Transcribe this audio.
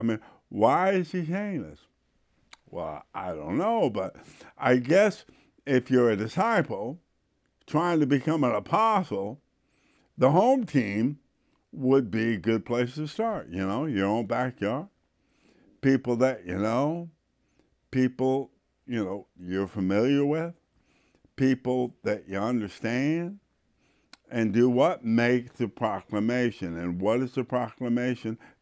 I mean, why is he saying this? Well, I don't know, but I guess if you're a disciple trying to become an apostle, the home team would be a good place to start. You know, your own backyard, people that people you're familiar with, people that you understand, and do what? Make the proclamation. And what is the proclamation?